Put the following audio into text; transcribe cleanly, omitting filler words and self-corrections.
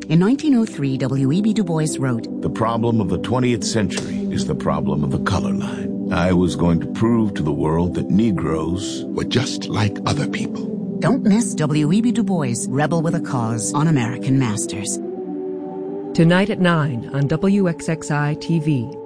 In 1903, W.E.B. Du Bois wrote, "The problem of the 20th century is the problem of the color line. I was going to prove to the world that Negroes were just like other people." Don't miss W.E.B. Du Bois, Rebel with a Cause, on American Masters. Tonight at 9 on WXXI TV.